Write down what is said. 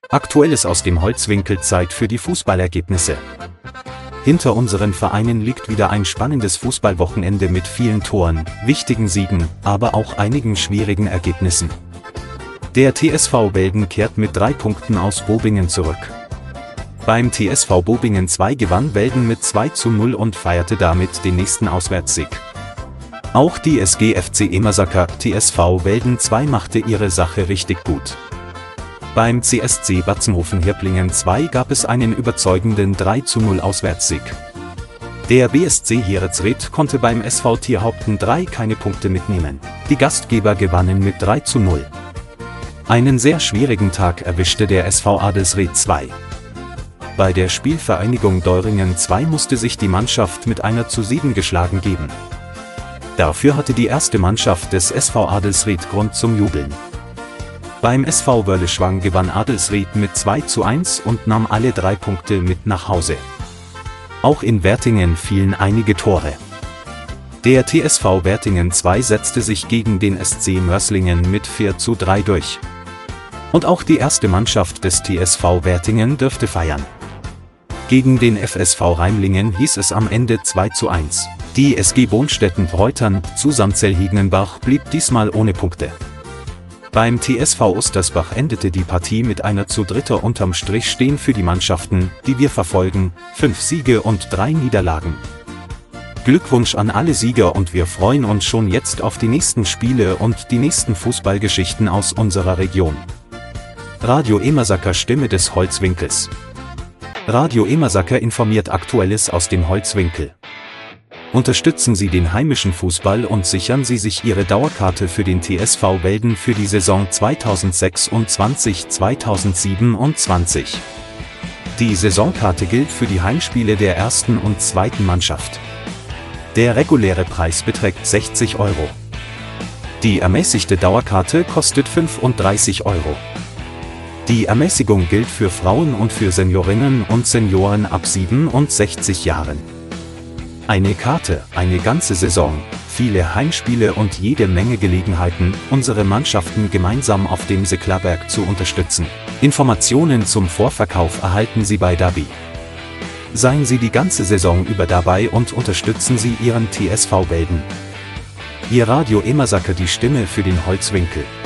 Aktuelles aus dem Holzwinkel, Zeit für die Fußballergebnisse. Hinter unseren Vereinen liegt wieder ein spannendes Fußballwochenende mit vielen Toren, wichtigen Siegen, aber auch einigen schwierigen Ergebnissen. Der TSV Welden kehrt mit 3 Punkten aus Bobingen zurück. Beim TSV Bobingen 2 gewann Welden mit 2:0 und feierte damit den nächsten Auswärtssieg. Auch die SG FC Emersaker TSV Welden 2 machte ihre Sache richtig gut. Beim CSC Batzenhofen-Hirplingen 2 gab es einen überzeugenden 3:0 Auswärtssieg. Der BSC Heeretsried konnte beim SV Tierhaupten 3 keine Punkte mitnehmen. Die Gastgeber gewannen mit 3:0. Einen sehr schwierigen Tag erwischte der SV Adelsried 2. Bei der Spielvereinigung Deuringen 2 musste sich die Mannschaft mit 1:7 geschlagen geben. Dafür hatte die erste Mannschaft des SV Adelsried Grund zum Jubeln. Beim SV Wörleschwang gewann Adelsried mit 2:1 und nahm alle 3 Punkte mit nach Hause. Auch in Wertingen fielen einige Tore. Der TSV Wertingen 2 setzte sich gegen den SC Mörslingen mit 4:3 durch. Und auch die erste Mannschaft des TSV Wertingen dürfte feiern. Gegen den FSV Reimlingen hieß es am Ende 2:1. Die SG Bonstetten-Reutern zu Samzell-Hiegenenbach blieb diesmal ohne Punkte. Beim TSV Ostersbach endete die Partie mit 1:3. Unterm Strich stehen für die Mannschaften, die wir verfolgen, 5 Siege und 3 Niederlagen. Glückwunsch an alle Sieger und wir freuen uns schon jetzt auf die nächsten Spiele und die nächsten Fußballgeschichten aus unserer Region. Radio Emersaker, Stimme des Holzwinkels. Radio Emersaker informiert Aktuelles aus dem Holzwinkel. Unterstützen Sie den heimischen Fußball und sichern Sie sich Ihre Dauerkarte für den TSV Welden für die Saison 2026/2027. Die Saisonkarte gilt für die Heimspiele der ersten und zweiten Mannschaft. Der reguläre Preis beträgt 60 €. Die ermäßigte Dauerkarte kostet 35 €. Die Ermäßigung gilt für Frauen und für Seniorinnen und Senioren ab 67 Jahren. Eine Karte, eine ganze Saison, viele Heimspiele und jede Menge Gelegenheiten, unsere Mannschaften gemeinsam auf dem Secklerberg zu unterstützen. Informationen zum Vorverkauf erhalten Sie bei Dabi. Seien Sie die ganze Saison über dabei und unterstützen Sie Ihren TSV Welden. Ihr Radio Emersaker, die Stimme für den Holzwinkel.